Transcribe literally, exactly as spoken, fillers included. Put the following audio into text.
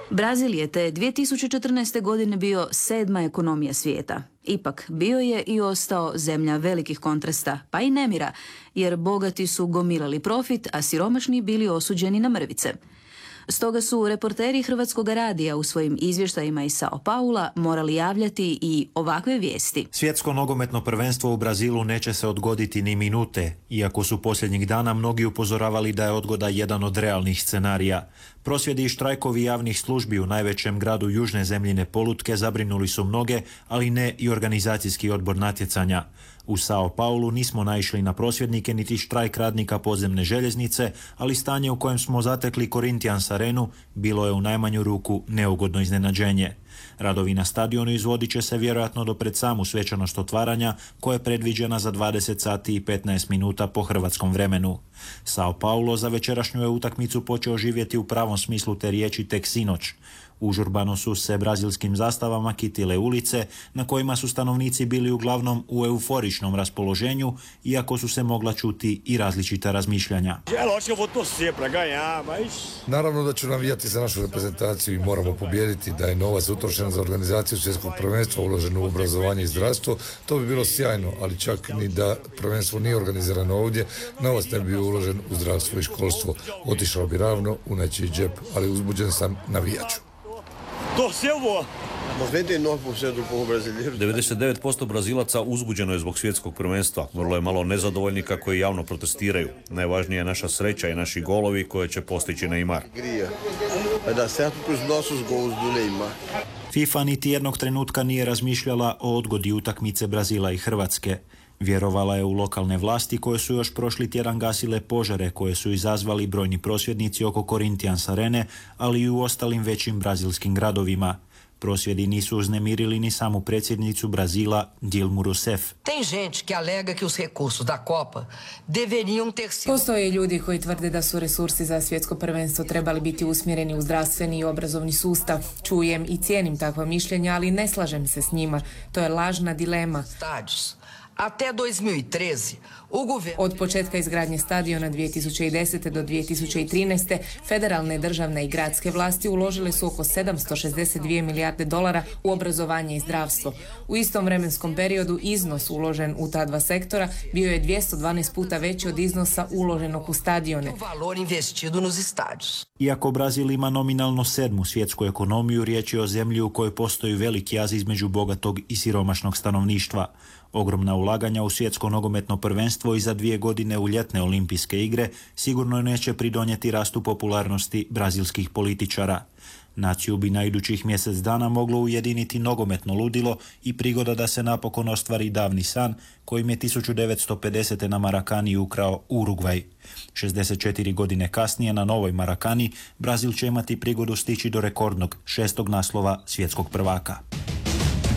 Brazil je te dvije tisuće četrnaeste. godine bio sedma ekonomija svijeta. Ipak, bio je i ostao zemlja velikih kontrasta, pa i nemira, jer bogati su gomilali profit, a siromašni bili osuđeni na mrvice. Stoga su reporteri Hrvatskog radija u svojim izvještajima iz Sao Paula morali javljati i ovakve vijesti. Svjetsko nogometno prvenstvo u Brazilu neće se odgoditi ni minute, iako su posljednjih dana mnogi upozoravali da je odgoda jedan od realnih scenarija. Prosvjedi i štrajkovi javnih službi u najvećem gradu južne zemljine polutke zabrinuli su mnoge, ali ne i organizacijski odbor natjecanja. U Sao Paulu nismo naišli na prosvjednike niti štrajk radnika podzemne željeznice, ali stanje u kojem smo zatekli Corinthians Arenu bilo je u najmanju ruku neugodno iznenađenje. Radovi na stadionu izvodit će se vjerojatno do pred samu svečanost otvaranja, koja je predviđena za dvadeset sati i petnaest minuta po hrvatskom vremenu. Sao Paulo za večerašnju je utakmicu počeo živjeti u pravom smislu te riječi tek sinoć. Užurbano su se brazilskim zastavama kitile ulice, na kojima su stanovnici bili uglavnom u euforičnom raspoloženju, iako su se mogla čuti i različita razmišljanja. Naravno da ću navijati za našu reprezentaciju i moramo pobijediti. Da je novac utrošen za organizaciju svjetskog prvenstva uložen u obrazovanje i zdravstvo, to bi bilo sjajno, ali čak ni da prvenstvo nije organizirano ovdje, novac ne bi bio uložen u zdravstvo i školstvo. Otišao bi ravno u nečiji džep, ali uzbuđen sam, navijaču. devedeset devet posto Brazilaca uzbuđeno je zbog svjetskog prvenstva. Vrlo je malo nezadovoljni kako i javno protestiraju. Najvažnija je naša sreća i naši golovi koje će postići Neymar. FIFA niti jednog trenutka nije razmišljala o odgodi utakmice Brazila i Hrvatske. Vjerovala je u lokalne vlasti koje su još prošli tjedan gasile požare koje su izazvali brojni prosvjednici oko Corinthians Arene, ali i u ostalim većim brazilskim gradovima. Prosvjedi nisu uznemirili ni samu predsjednicu Brazila, Dilmu Rousseff. Postoje ljudi koji tvrde da su resursi za svjetsko prvenstvo trebali biti usmjereni u zdravstveni i obrazovni sustav. Čujem i cijenim takva mišljenja, ali ne slažem se s njima. To je lažna dilema. Od početka izgradnje stadiona dvije tisuće desete. do dvije tisuće trinaeste. federalne, državne i gradske vlasti uložile su oko sedamsto šezdeset dvije milijarde dolara u obrazovanje i zdravstvo. U istom vremenskom periodu iznos uložen u ta dva sektora bio je dvjesto dvanaest puta veći od iznosa uloženog u stadione. Iako Brazil ima nominalno sedmu svjetsku ekonomiju, riječ je o zemlji u kojoj postoji veliki jaz između bogatog i siromašnog stanovništva. Ogromna ulaganja u svjetsko nogometno prvenstvo i za dvije godine u ljetne olimpijske igre sigurno neće pridonijeti rastu popularnosti brazilskih političara. Naciju bi na idućih mjesec dana moglo ujediniti nogometno ludilo i prigoda da se napokon ostvari davni san kojim je tisuću devetsto pedesete. na Marakani ukrao Urugvaj. šezdeset četiri godine kasnije na novoj Marakani Brazil će imati prigodu stići do rekordnog šestog naslova svjetskog prvaka.